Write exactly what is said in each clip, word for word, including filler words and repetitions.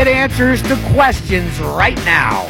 get answers to questions right now.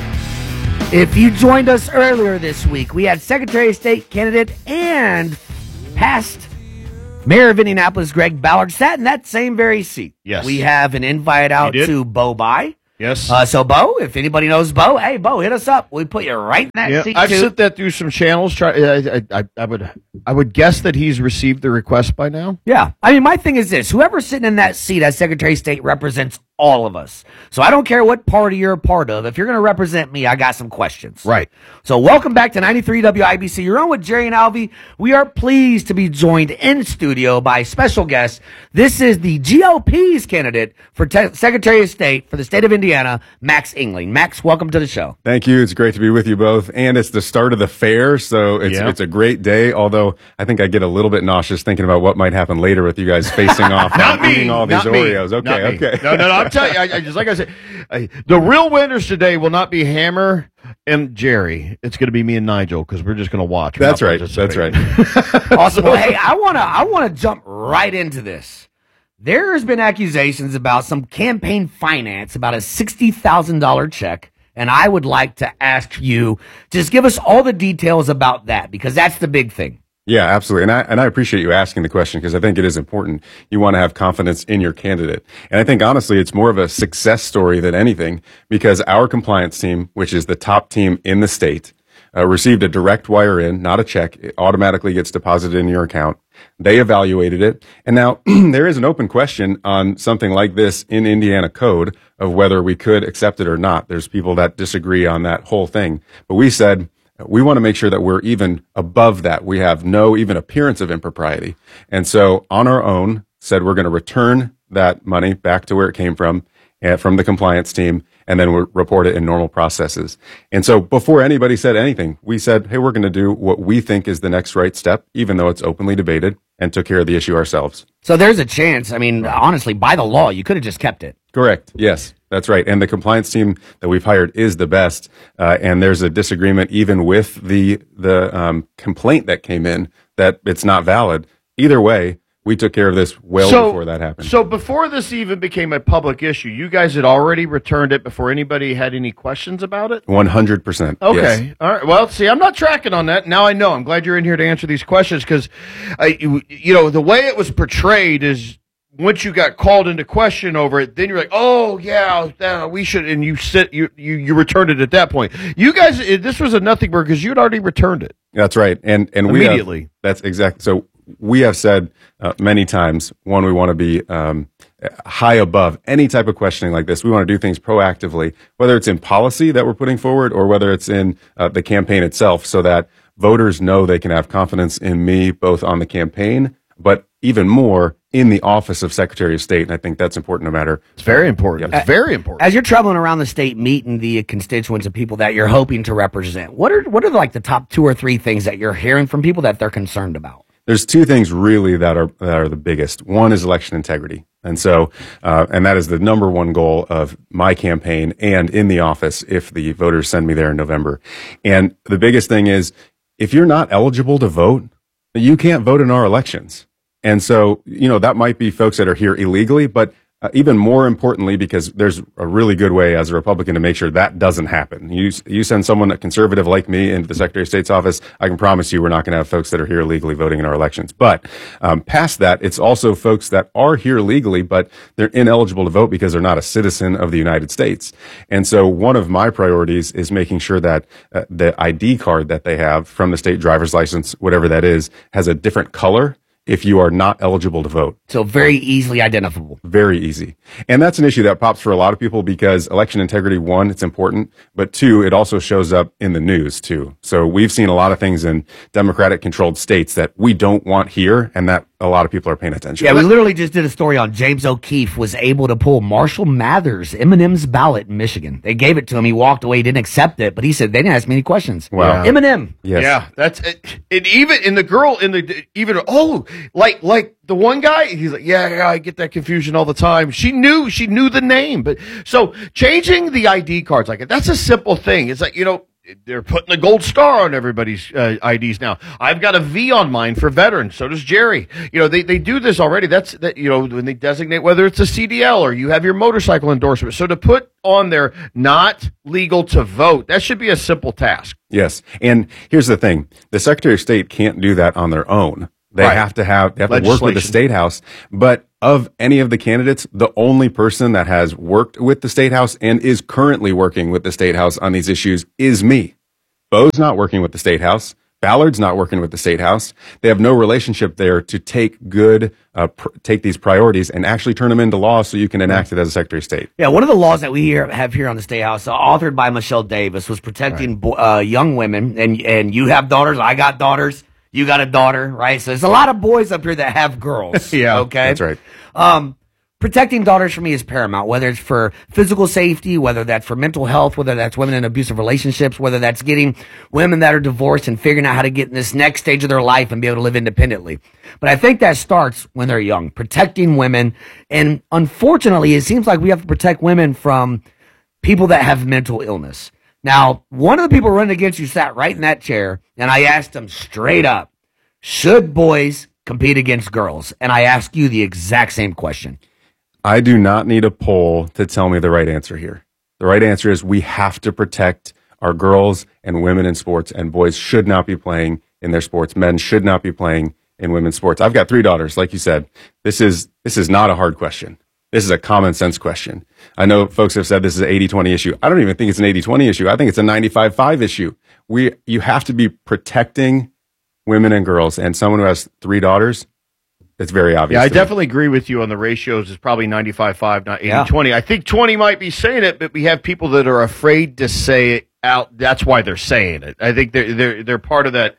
If you joined us earlier this week, we had Secretary of State candidate and past Mayor of Indianapolis, Greg Ballard, sat in that same very seat. Yes. We have an invite out to Bo By. Yes. Uh, so, Bo, if anybody knows Bo, hey, Bo, hit us up. We put you right in that yeah, seat, I've too. sent that through some channels. Try, I, I, I, would, I would guess that he's received the request by now. Yeah. I mean, my thing is this. Whoever's sitting in that seat as Secretary of State represents all of us. So I don't care what party you're a part of. If you're going to represent me, I got some questions. Right. So welcome back to ninety-three W I B C. You're on with Jerry and Alvy. We are pleased to be joined in studio by special guest. This is the G O P's candidate for te- Secretary of State for the state of Indiana, Max Engling. Max, welcome to the show. Thank you. It's great to be with you both. And it's the start of the fair, so it's yeah. it's a great day, although I think I get a little bit nauseous thinking about what might happen later with you guys facing off Not and me. eating all these Not me. Oreos. Okay, Not me. okay. No, no, no. I'm telling you, I, I just like I said, I, the real winners today will not be Hammer and Jerry. It's going to be me and Nigel because we're just going to watch. That's right. That's right. Awesome. Well, hey, I want to I want to jump right into this. There has been accusations about some campaign finance, about a sixty thousand dollars check, and I would like to ask you, just give us all the details about that, because that's the big thing. Yeah, absolutely. And I, and I appreciate you asking the question because I think it is important. You want to have confidence in your candidate. And I think honestly, it's more of a success story than anything because our compliance team, which is the top team in the state, uh, received a direct wire in, not a check. It automatically gets deposited in your account. They evaluated it. And now there is an open question on something like this in Indiana code of whether we could accept it or not. There's people that disagree on that whole thing. But we said, we want to make sure that we're even above that. We have no even appearance of impropriety. And so on our own said we're going to return that money back to where it came from, uh, from the compliance team, and then we'll report it in normal processes. And so before anybody said anything, we said, hey, we're going to do what we think is the next right step, even though it's openly debated, and took care of the issue ourselves. So there's a chance. I mean, honestly, by the law, you could have just kept it. Correct. Yes, that's right. And the compliance team that we've hired is the best. Uh, and there's a disagreement even with the the um, complaint that came in that it's not valid. Either way, we took care of this well so, before that happened. So before this even became a public issue, you guys had already returned it before anybody had any questions about it? one hundred percent. Okay. Yes. All right. Well, see, I'm not tracking on that. Now I know. I'm glad you're in here to answer these questions because, uh, you, you know, the way it was portrayed is once you got called into question over it, then you're like, oh, yeah, uh, we should, and you sit, you, you, you returned it at that point. You guys, it, this was a nothing burger because you'd already returned it. That's right. And, and we immediately. Have, that's exactly. So we have said uh, many times, one, we want to be um, high above any type of questioning like this. We want to do things proactively, whether it's in policy that we're putting forward or whether it's in uh, the campaign itself, so that voters know they can have confidence in me, both on the campaign, but even more in the office of Secretary of State. And I think that's important no matter. It's very important. Yep. It's very important. As you're traveling around the state, meeting the constituents and people that you're hoping to represent, what are what are like the top two or three things that you're hearing from people that they're concerned about? There's two things really that are that are the biggest. One is election integrity. And so, uh, and that is the number one goal of my campaign and in the office if the voters send me there in November. And the biggest thing is, if you're not eligible to vote, you can't vote in our elections. And so, you know, that might be folks that are here illegally, but uh, even more importantly, because there's a really good way as a Republican to make sure that doesn't happen. You you send someone, a conservative like me, into the Secretary of State's office, I can promise you we're not going to have folks that are here illegally voting in our elections. But um, past that, it's also folks that are here legally, but they're ineligible to vote because they're not a citizen of the United States. And so one of my priorities is making sure that uh, the I D card that they have from the state driver's license, whatever that is, has a different color if you are not eligible to vote. So very easily identifiable. Very easy. And that's an issue that pops for a lot of people because election integrity, one, it's important, but two, it also shows up in the news too. So we've seen a lot of things in Democratic controlled states that we don't want here and that a lot of people are paying attention. Yeah, we literally just did a story on James O'Keefe was able to pull Marshall Mathers, Eminem's ballot in Michigan. They gave it to him. He walked away, didn't accept it, but he said they didn't ask me any questions. Wow. Eminem. Yes. Yeah, that's it. And even in the girl in the even oh like like the one guy, he's like, yeah, yeah, I get that confusion all the time. She knew she knew the name, but so changing the I D cards like that's a simple thing. It's like, you know, they're putting a gold star on everybody's uh, I Ds now. I've got a V on mine for veterans. So does Jerry. You know, they, they do this already. That's that. You know, when they designate whether it's a C D L or you have your motorcycle endorsement. So to put on there not legal to vote, that should be a simple task. Yes, and here's the thing: the Secretary of State can't do that on their own. They Right. have to have they have to work with the State House. But of any of the candidates, the only person that has worked with the State House and is currently working with the State House on these issues is me. Bo's not working with the State House. Ballard's not working with the State House. They have no relationship there to take good, uh, pr- take these priorities and actually turn them into law so you can enact it as a Secretary of State. Yeah, one of the laws that we here have here on the State House, uh, authored by Michelle Davis, was protecting bo- uh, young women. And and you have daughters, I got daughters, you got a daughter, right? So there's a lot of boys up here that have girls. Yeah, okay, that's right. Um, protecting daughters for me is paramount, whether it's for physical safety, whether that's for mental health, whether that's women in abusive relationships, whether that's getting women that are divorced and figuring out how to get in this next stage of their life and be able to live independently. But I think that starts when they're young, protecting women. And unfortunately, it seems like we have to protect women from people that have mental illness. Now, one of the people running against you sat right in that chair, and I asked him straight up, should boys compete against girls? And I ask you the exact same question. I do not need a poll to tell me the right answer here. The right answer is we have to protect our girls and women in sports, and boys should not be playing in their sports. Men should not be playing in women's sports. I've got three daughters. Like you said, this is this is not a hard question. This is a common sense question. I know folks have said this is an eighty twenty issue. I don't even think it's an eighty twenty issue. I think it's a ninety-five five issue. We you have to be protecting women and girls, and someone who has three daughters, it's very obvious. Yeah, I to me. definitely agree with you on the ratios. It's probably ninety-five five, not eighty twenty. I think twenty might be saying it, but we have people that are afraid to say it out. That's why they're saying it. I think they're they're they're part of that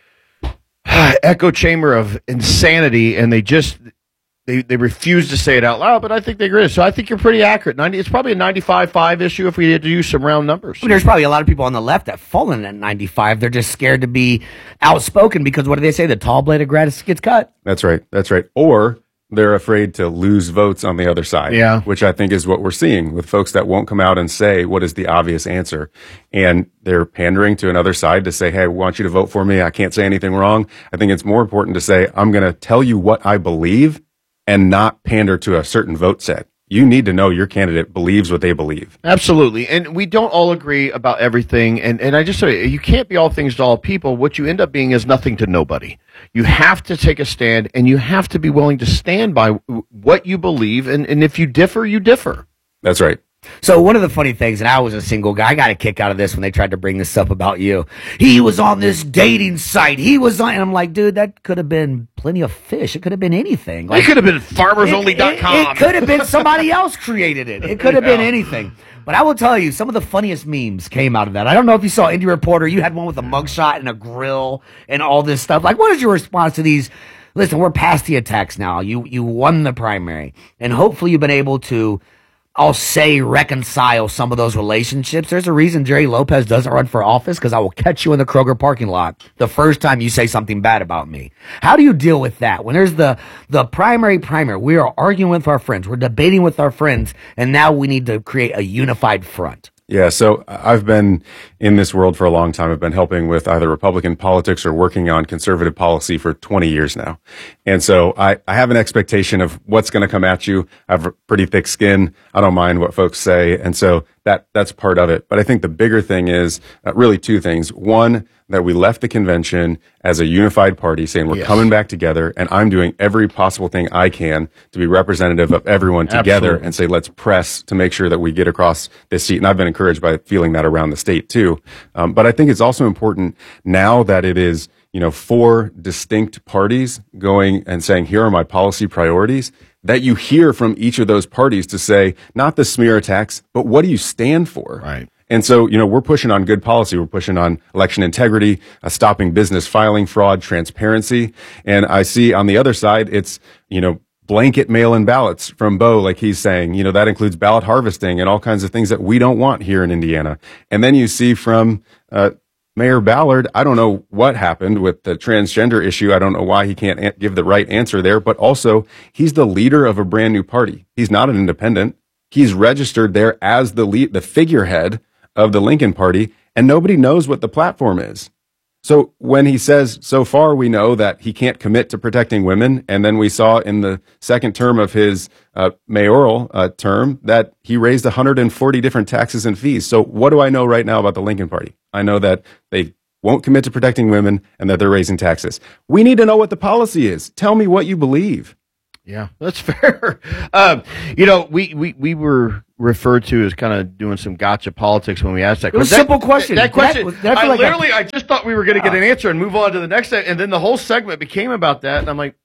echo chamber of insanity, and they just they they refuse to say it out loud. But I think they agree. So I think you're pretty accurate. ninety. It's probably a ninety-five five issue if we had to use some round numbers. I mean, there's probably a lot of people on the left that fall in at ninety-five. They're just scared to be outspoken because what do they say? The tall blade of grass gets cut. That's right. That's right. Or they're afraid to lose votes on the other side, Yeah. which I think is what we're seeing with folks that won't come out and say what is the obvious answer. And they're pandering to another side to say, hey, I want you to vote for me. I can't say anything wrong. I think it's more important to say, I'm going to tell you what I believe and not pander to a certain vote set. You need to know your candidate believes what they believe. Absolutely. And we don't all agree about everything. And, and I just say, you can't be all things to all people. What you end up being is nothing to nobody. You have to take a stand, and you have to be willing to stand by what you believe. And, and if you differ, you differ. That's right. So one of the funny things, and I was a single guy, I got a kick out of this when they tried to bring this up about you. He was on this dating site. He was on, and I'm like, dude, that could have been plenty of fish. It could have been anything. Like, It could have been farmers only dot com. It, it, it could have been somebody else created it. It could have been anything. But I will tell you, some of the funniest memes came out of that. I don't know if you saw Indie Reporter. You had one with a mugshot and a grill and all this stuff. Like, what is your response to these? Listen, we're past the attacks now. You you won the primary, and hopefully you've been able to, I'll say, reconcile some of those relationships. There's a reason Jerry Lopez doesn't run for office, because I will catch you in the Kroger parking lot the first time you say something bad about me. How do you deal with that? When there's the, the primary primary, we are arguing with our friends, we're debating with our friends, and now we need to create a unified front. Yeah, so I've been in this world for a long time. I've been helping with either Republican politics or working on conservative policy for twenty years now. And so I, I have an expectation of what's going to come at you. I have a pretty thick skin. I don't mind what folks say. And so that that's part of it. But I think the bigger thing is uh, really two things. One, that we left the convention as a unified party saying we're Yes. coming back together, and I'm doing every possible thing I can to be representative of everyone together Absolutely. and say, let's press to make sure that we get across this seat. And I've been encouraged by feeling that around the state too. Um, but I think it's also important now that it is, you know, four distinct parties going and saying, here are my policy priorities, that you hear from each of those parties to say, not the smear attacks, but what do you stand for? Right. And so, you know, we're pushing on good policy. We're pushing on election integrity, uh, stopping business filing fraud, transparency. And I see on the other side, it's, you know, blanket mail-in ballots from Bo, like he's saying, you know, that includes ballot harvesting and all kinds of things that we don't want here in Indiana. And then you see from, uh, Mayor Ballard, I don't know what happened with the transgender issue. I don't know why he can't a- give the right answer there, but also he's the leader of a brand new party. He's not an independent. He's registered there as the lead, the figurehead of the Lincoln Party, and nobody knows what the platform is. So when he says, so far we know that he can't commit to protecting women, and then we saw in the second term of his uh, mayoral uh, term that he raised one hundred forty different taxes and fees. So what do I know right now about the Lincoln Party? I know that they won't commit to protecting women and that they're raising taxes. We need to know what the policy is. Tell me what you believe. Yeah, that's fair. Um, you know, we, we, we were referred to as kind of doing some gotcha politics when we asked that question. It was a simple question. That, that question, that, that I like literally, I, I just thought we were going to get an answer and move on to the next segment, and then the whole segment became about that, and I'm like,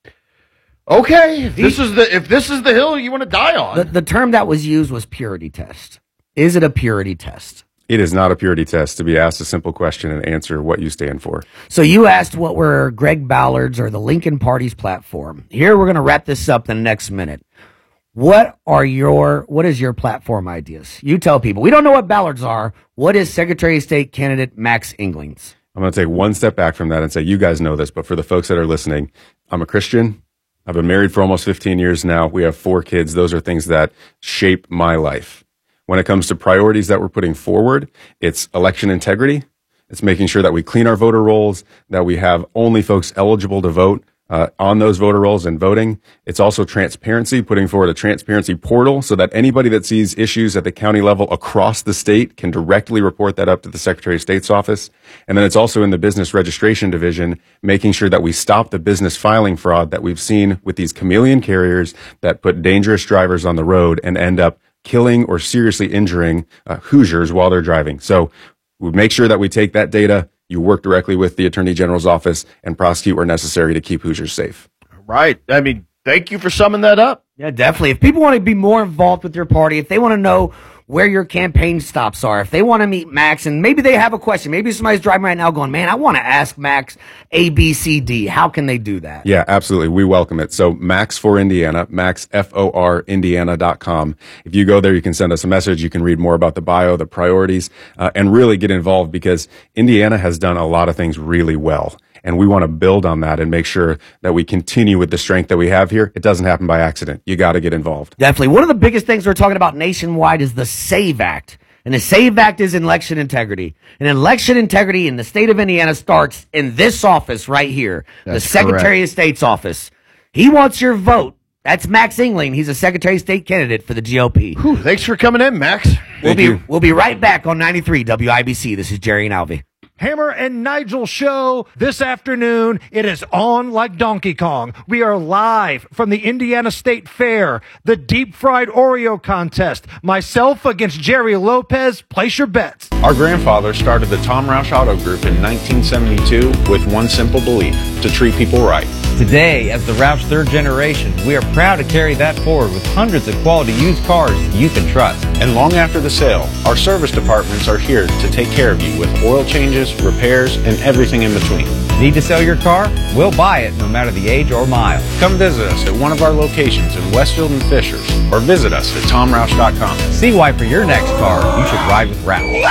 okay, if this is the if this is the hill you want to die on. The, the term that was used was purity test. Is it a purity test? It is not a purity test to be asked a simple question and answer what you stand for. So you asked what were Greg Ballard's or the Lincoln Party's platform. Here we're going to wrap this up in the next minute. What are your, what is your platform ideas? You tell people. We don't know what Ballard's are. What is Secretary of State candidate Max Engling's? I'm going to take one step back from that and say, you guys know this, but for the folks that are listening, I'm a Christian. I've been married for almost fifteen years now. We have four kids. Those are things that shape my life. When it comes to priorities that we're putting forward, it's election integrity. It's making sure that we clean our voter rolls, that we have only folks eligible to vote uh, on those voter rolls and voting. It's also transparency, putting forward a transparency portal so that anybody that sees issues at the county level across the state can directly report that up to the Secretary of State's office. And then it's also in the business registration division, making sure that we stop the business filing fraud that we've seen with these chameleon carriers that put dangerous drivers on the road and end up killing or seriously injuring uh, Hoosiers while they're driving. So we make sure that we take that data, you work directly with the Attorney General's office, and prosecute where necessary to keep Hoosiers safe. Right. I mean, thank you for summing that up. Yeah, definitely. If people want to be more involved with your party, if they want to know where your campaign stops are, if they want to meet Max, and maybe they have a question, maybe somebody's driving right now going, man, I want to ask Max A, B, C, D. How can they do that? Yeah, absolutely. We welcome it. So Max for Indiana, Max, F O R, Indiana dot com. If you go there, you can send us a message. You can read more about the bio, the priorities, uh, and really get involved because Indiana has done a lot of things really well. And we want to build on that and make sure that we continue with the strength that we have here. It doesn't happen by accident. You got to get involved. Definitely. One of the biggest things we're talking about nationwide is the SAVE Act. And the SAVE Act is election integrity. And election integrity in the state of Indiana starts in this office right here, That's the Secretary correct. of State's office. He wants your vote. That's Max Engling. He's a Secretary of State candidate for the G O P. Whew, thanks for coming in, Max. We'll be, we'll be right back on ninety-three W I B C. This is Jerry and Alvy. Hammer and Nigel show this afternoon. It is on like Donkey Kong. We are live from the Indiana State Fair, the deep fried Oreo contest. Myself against Jerry Lopez. Place your bets. Our grandfather started the Tom Roush Auto Group in nineteen seventy-two with one simple belief: to treat people right. Today, as the Roush third generation, we are proud to carry that forward with hundreds of quality used cars you can trust. And long after the sale, our service departments are here to take care of you with oil changes, repairs, and everything in between. Need to sell your car? We'll buy it no matter the age or mile. Come visit us at one of our locations in Westfield and Fishers, or visit us at tom roush dot com. See why for your next car, you should ride with Roush.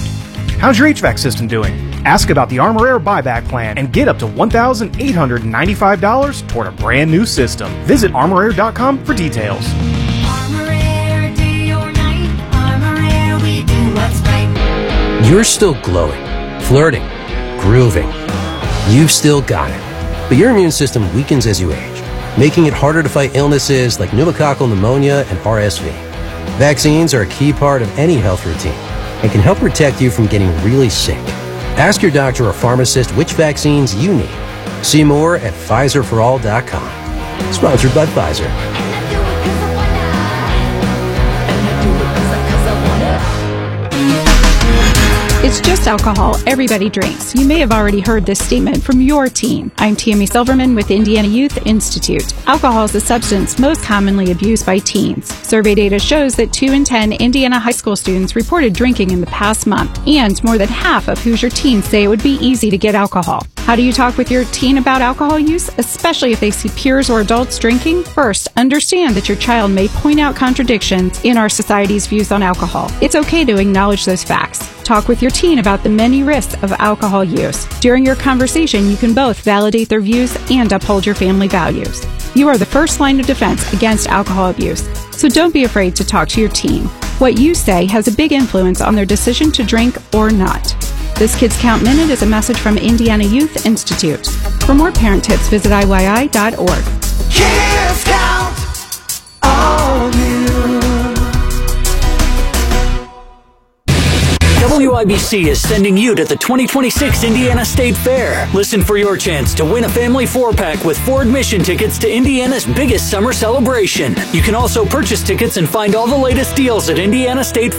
How's your H V A C system doing? Ask about the Armor Air buyback plan and get up to one thousand eight hundred ninety-five dollars toward a brand new system. Visit armor air dot com for details. Armor Air, day or night, Armor Air, we do what's right. You're still glowing, flirting, grooving. You've still got it. But your immune system weakens as you age, making it harder to fight illnesses like pneumococcal pneumonia and R S V. Vaccines are a key part of any health routine and can help protect you from getting really sick. Ask your doctor or pharmacist which vaccines you need. See more at Pfizer for all dot com. Sponsored by Pfizer. It's just alcohol. Everybody drinks. You may have already heard this statement from your teen. I'm Tammy Silverman with Indiana Youth Institute. Alcohol is the substance most commonly abused by teens. Survey data shows that two in ten Indiana high school students reported drinking in the past month, and more than half of Hoosier teens say it would be easy to get alcohol. How do you talk with your teen about alcohol use, especially if they see peers or adults drinking? First, understand that your child may point out contradictions in our society's views on alcohol. It's okay to acknowledge those facts. Talk with your teen about the many risks of alcohol use. During your conversation, you can both validate their views and uphold your family values. You are the first line of defense against alcohol abuse, so don't be afraid to talk to your teen. What you say has a big influence on their decision to drink or not. This Kids Count Minute is a message from Indiana Youth Institute. For more parent tips, visit I Y I dot org. Kids count on you. W I B C is sending you to the twenty twenty-six Indiana State Fair. Listen for your chance to win a family four-pack with four admission tickets to Indiana's biggest summer celebration. You can also purchase tickets and find all the latest deals at Indiana State Fair.